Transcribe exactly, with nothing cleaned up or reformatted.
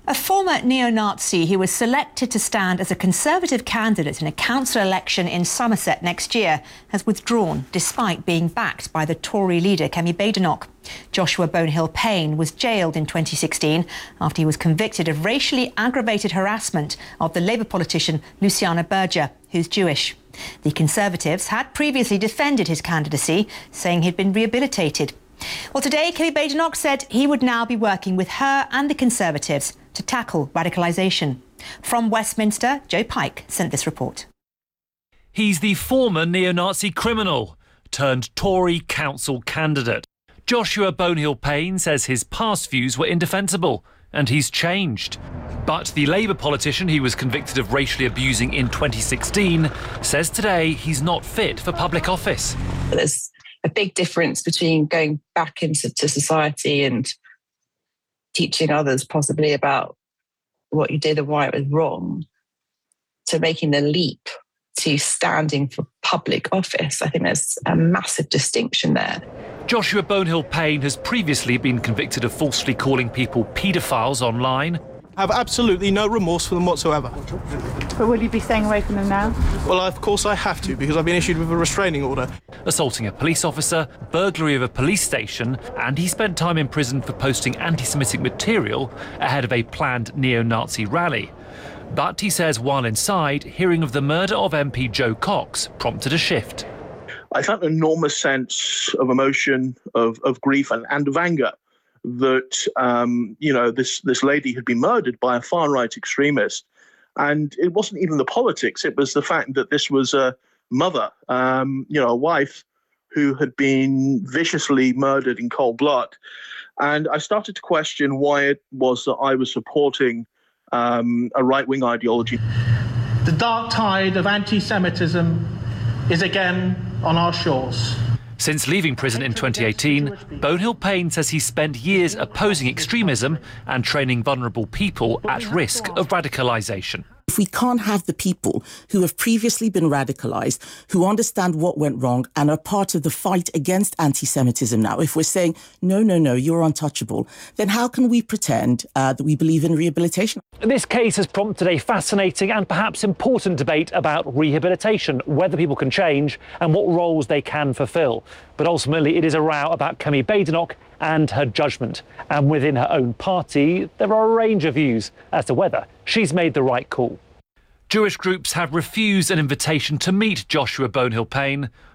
A former neo-Nazi who was selected to stand as a Conservative candidate in a council election in Somerset next year has withdrawn despite being backed by the Tory leader Kemi Badenoch. Joshua Bonehill-Payne was jailed in twenty sixteen after he was convicted of racially aggravated harassment of the Labour politician Luciana Berger, who's Jewish. The Conservatives had previously defended his candidacy, saying he'd been rehabilitated. Well, today, Kemi Badenoch said he would now be working with her and the Conservatives to tackle radicalisation. From Westminster, Joe Pike sent this report. He's the former neo-Nazi criminal turned Tory council candidate. Joshua Bonehill-Payne says his past views were indefensible and he's changed. But the Labour politician he was convicted of racially abusing in twenty sixteen says today he's not fit for public office. There's a big difference between going back into to society and teaching others possibly about what you did and why it was wrong, to making the leap to standing for public office. I think there's a massive distinction there. Joshua Bonehill-Payne has previously been convicted of falsely calling people paedophiles online. I have absolutely no remorse for them whatsoever. But will you be staying away from them now? Well, of course I have to, because I've been issued with a restraining order. Assaulting a police officer, burglary of a police station, and he spent time in prison for posting anti-Semitic material ahead of a planned neo-Nazi rally. But he says while inside, hearing of the murder of M P Jo Cox prompted a shift. I felt an enormous sense of emotion, of, of grief and, and of anger that, um, you know, this, this lady had been murdered by a far-right extremist. And it wasn't even the politics, it was the fact that this was a mother, um, you know, a wife who had been viciously murdered in cold blood. And I started to question why it was that I was supporting um, a right-wing ideology. The dark tide of anti-Semitism is again on our shores. Since leaving prison in twenty eighteen, Bonehill-Payne says he spent years opposing extremism and training vulnerable people at risk of radicalisation. If we can't have the people who have previously been radicalised, who understand what went wrong and are part of the fight against anti-Semitism now, if we're saying, no, no, no, you're untouchable, then how can we pretend uh, that we believe in rehabilitation? This case has prompted a fascinating and perhaps important debate about rehabilitation, whether people can change and what roles they can fulfil. But ultimately, it is a row about Kemi Badenoch and her judgment. And within her own party, there are a range of views as to whether she's made the right call. Jewish groups have refused an invitation to meet Joshua Bonehill-Payne,